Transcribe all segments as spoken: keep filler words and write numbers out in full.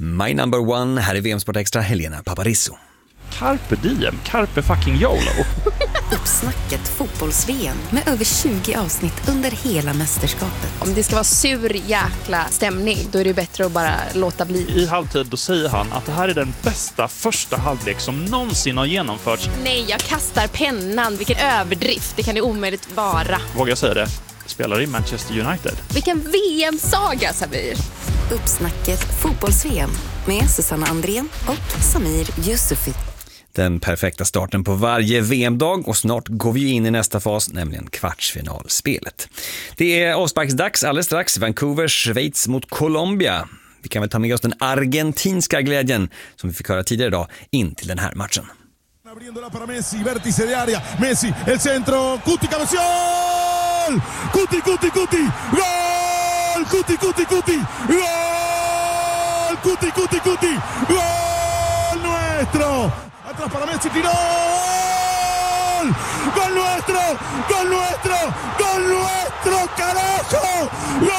My number one, här är V M-sport extra, Helena Paparizou. Carpe diem, carpe fucking YOLO. Uppsnacket fotbolls-V M med över tjugo avsnitt under hela mästerskapet. Om det ska vara sur jäkla stämning, då är det bättre att bara låta bli. I halvtid då säger han att det här är den bästa första halvlek som någonsin har genomförts. Nej, jag kastar pennan. Vilken överdrift. Det kan det omöjligt vara. Vågar jag säga det? Spelar i Manchester United. Vilken V M-saga, Samir. Uppsnacket fotbolls-V M med Susanna Andrén och Samir Yusufi. Den perfekta starten på varje V M-dag, och snart går vi in i nästa fas, nämligen kvartsfinalspelet. Det är avsparksdags alldeles strax. Vancouver, Schweiz mot Colombia. Vi kan väl ta med oss den argentinska glädjen som vi fick höra tidigare idag in till den här matchen. Abriéndola para Messi, vértice de área, Messi, el centro, Cuti, cabeción, Cuti, Cuti, Cuti, gol, Cuti, Cuti, Cuti, gol, Cuti, Cuti, Cuti, gol nuestro. Atrás para Messi, tiró, gol, gol nuestro, gol nuestro, gol nuestro, carajo, gol,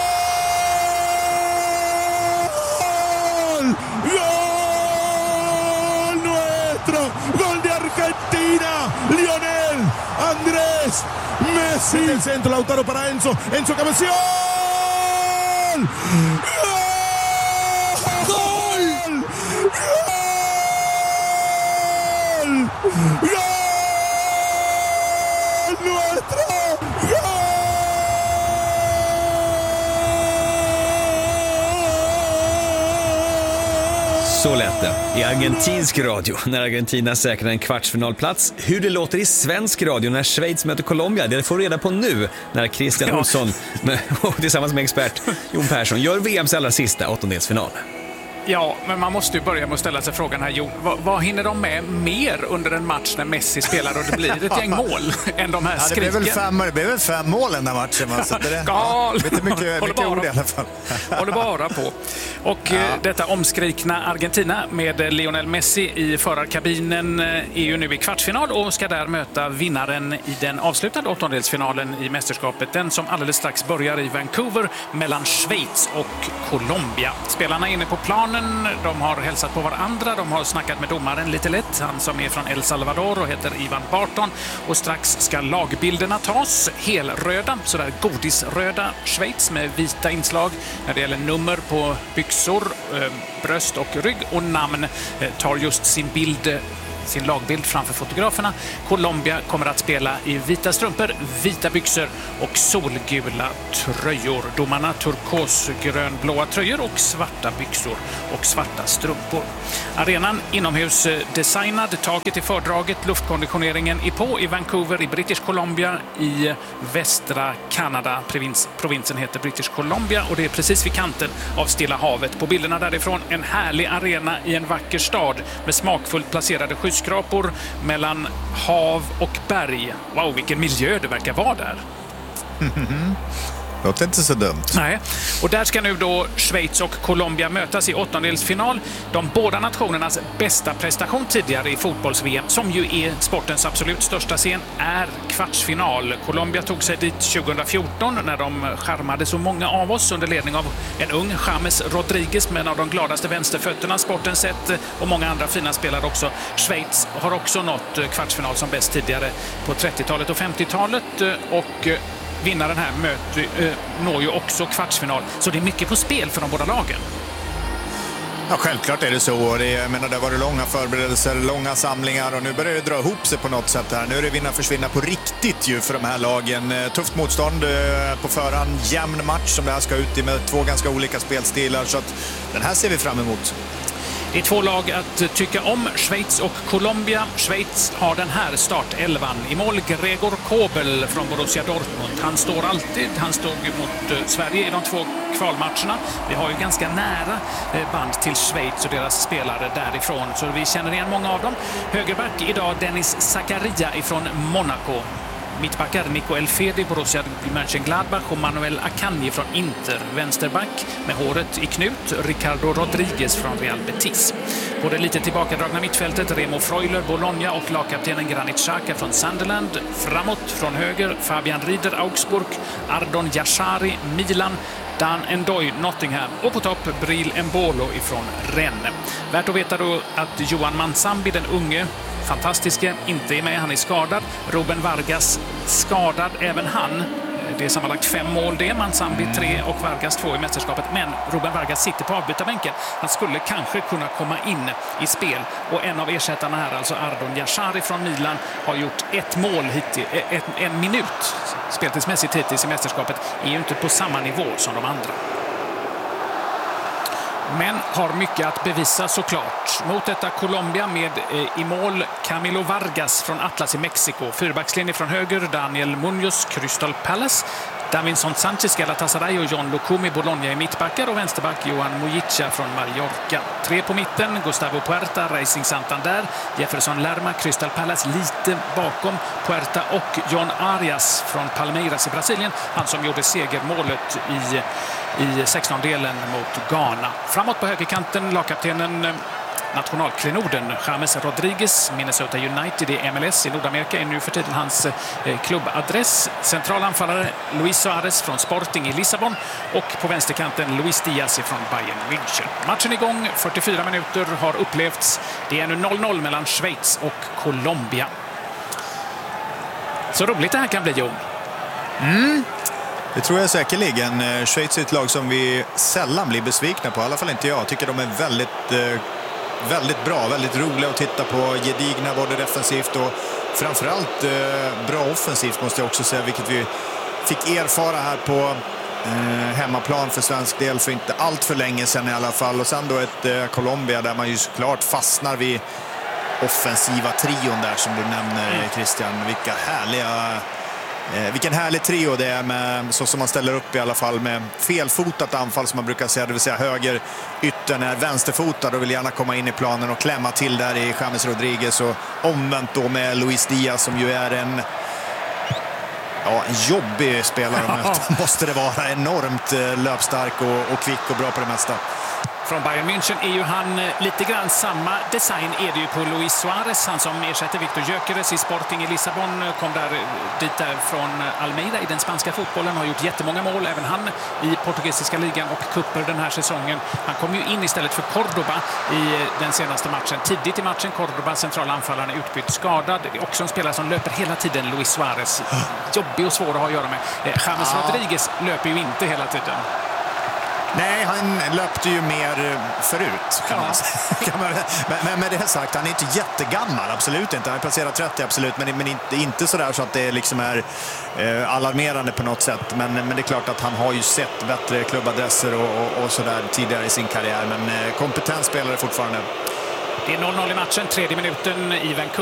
gol nuestro, gol de Argentina, Lionel Andrés Messi, el centro, Lautaro para Enzo, Enzo cabeción, gol, gol, gol nuestro, gol. Så lät det i argentinsk radio när Argentina säkrar en kvartsfinalplats. Hur det låter i svensk radio när Schweiz möter Colombia, det får reda på nu när Christian ja. Olsson med, och tillsammans med expert Jon Persson gör V M:s allra sista åttondelsfinal. Ja, men man måste ju börja med att ställa sig frågan här, Jon. Vad, vad hinner de med mer under en match när Messi spelar och det blir ett gäng mål än de här skriken? Ja, det blev väl fem, det blev väl fem mål den här matchen. Man, så det, Gal! Ja, mycket, mycket ord i alla fall. Håller bara på. Och ja. eh, detta omskrikna Argentina med Lionel Messi i förarkabinen är ju nu i kvartsfinal och ska där möta vinnaren i den avslutande åttondelsfinalen i mästerskapet. Den som alldeles strax börjar i Vancouver mellan Schweiz och Colombia. Spelarna är inne på planen. De har hälsat på varandra, de har snackat med domaren lite lätt, han som är från El Salvador och heter Ivan Barton, och strax ska lagbilderna tas, helröda, sådär godisröda Schweiz med vita inslag när det gäller nummer på byxor, bröst och rygg, och namn tar just sin bild sin lagbild framför fotograferna. Colombia kommer att spela i vita strumpor, vita byxor och solgula tröjor. Domarna turkosgrönblåa tröjor och svarta byxor och svarta strumpor. Arenan inomhus designad, taket i fördraget, luftkonditioneringen är på i Vancouver i British Columbia i västra Kanada. Provins, provinsen heter British Columbia och det är precis vid kanten av Stilla havet. På bilderna därifrån en härlig arena i en vacker stad med smakfullt placerade skyskrapor mellan hav och berg. Wow, vilken miljö det verkar vara där. Mm-hmm. Låter inte så dumt. Nej, och där ska nu då Schweiz och Colombia mötas i åttondelsfinal. De båda nationernas bästa prestation tidigare i fotbolls-V M, som ju är sportens absolut största scen, är kvartsfinal. Colombia tog sig dit tjugohundrafjorton när de skärmade så många av oss under ledning av en ung James Rodriguez med en av de gladaste vänsterfötterna sporten sett, och många andra fina spelare också. Schweiz har också nått kvartsfinal som bäst tidigare på trettiotalet och femtiotalet, och vinnaren här möter, äh, når ju också kvartsfinal. Så det är mycket på spel för de båda lagen. Ja, självklart är det så. Det, jag menar, det var det långa förberedelser, långa samlingar, och nu börjar det dra ihop sig på något sätt här. Nu är det vinna försvinna på riktigt ju för de här lagen. Tufft motstånd på förhand, jämn match som det här ska ut i med två ganska olika spelstilar, så att den här ser vi fram emot. Det är två lag att tycka om, Schweiz och Colombia. Schweiz har den här startelvan. I mål Gregor Kobel från Borussia Dortmund. Han står alltid, han stod mot Sverige i de två kvalmatcherna. Vi har ju ganska nära band till Schweiz och deras spelare därifrån, så vi känner igen många av dem. Högerback idag Dennis Zakaria ifrån Monaco. Mittbackar Nico Elfedi, Borussia Mönchengladbach, och Manuel Akanji från Inter. Vänsterback med håret i knut, Ricardo Rodriguez från Real Betis. På det lite tillbakadragna mittfältet Remo Freuler, Bologna, och lagkaptenen Granit Xhaka från Sunderland. Framåt från höger Fabian Rieder, Augsburg, Ardon Yashari, Milan, Dan Ndoye, Nottingham. Och på topp Bril Embolo ifrån Rennes. Värt att veta då att Johan Mansambi, den unge, fantastiske, inte är med. Han är skadad. Ruben Vargas skadad, även han. Det är sammanlagt fem mål det. Mansambi tre och Vargas två i mästerskapet. Men Ruben Vargas sitter på avbytarbänken. Han skulle kanske kunna komma in i spel. Och en av ersättarna här, alltså Ardon Yashari från Milan, har gjort ett mål hittills, ett, en minut speltidsmässigt hittills i mästerskapet. Är ju inte på samma nivå som de andra. Men har mycket att bevisa såklart. Mot detta Colombia med eh, i mål Camilo Vargas från Atlas i Mexiko. Fyrbackslinje från höger Daniel Munoz, Crystal Palace. Davinson Sanchez, Galatasaray och John Lukumi, Bologna i mittbackar. Och vänsterback Johan Mujica från Mallorca. Tre på mitten, Gustavo Puerta, Racing Santander. Jefferson Lerma, Crystal Palace lite bakom Puerta. Och John Arias från Palmeiras i Brasilien. Han som gjorde segermålet i... i sextondelen mot Ghana. Framåt på högerkanten lagkaptenen, nationalklenoden James Rodriguez, Minnesota United i M L S i Nordamerika är nu för tiden hans eh, klubbadress. Centralanfallare Luis Suarez från Sporting i Lissabon och på vänsterkanten Luis Diaz från Bayern München. Matchen igång, fyrtiofyra minuter har upplevts. Det är nu noll noll mellan Schweiz och Colombia. Så roligt det här kan bli, Jon. Mm. Det tror jag säkerligen. Schweiz är ett lag som vi sällan blir besvikna på. I alla fall inte jag. Jag tycker de är väldigt, väldigt bra. Väldigt roliga att titta på. Gedigna både defensivt och framförallt bra offensivt måste jag också säga. Vilket vi fick erfara här på hemmaplan för svensk del för inte allt för länge sedan i alla fall. Och sen då ett Colombia där man ju såklart fastnar vid offensiva trion där som du nämner, Christian. Vilka härliga... Eh, vilken härlig trio det är med, så som man ställer upp i alla fall med felfotat anfall som man brukar säga, det vill säga höger yttern är vänsterfotad och vill gärna komma in i planen och klämma till där i James Rodriguez och omvänt då med Luis Diaz som ju är en ja, en jobbig spelare måste det vara, enormt eh, löpstark och, och kvick och bra på det mesta. Från Bayern München är ju han lite grann samma design är det ju på Luis Suarez, han som ersätter Victor Gyökeres i Sporting i Lissabon, kom där dit där från Almeida i den spanska fotbollen, har gjort jättemånga mål, även han i portugisiska ligan och kupper den här säsongen. Han kom ju in istället för Cordoba i den senaste matchen. Tidigt i matchen, Cordoba, centralanfallaren, är utbytt skadad. Det är också en spelare som löper hela tiden, Luis Suarez. Jobbig och svår att ha att göra med. James ja. Rodriguez löper ju inte hela tiden. Nej, han löpte ju mer förut kan man säga. men, men med det sagt, han är inte jättegammal, absolut inte. Han är passerat trettio, absolut, men, men inte, inte sådär så att det liksom är eh, alarmerande på något sätt. Men, men det är klart att han har ju sett bättre klubbadresser och, och, och sådär tidigare i sin karriär. Men eh, kompetens spelare fortfarande. Det är noll noll i matchen, tredje minuten i Vancouver.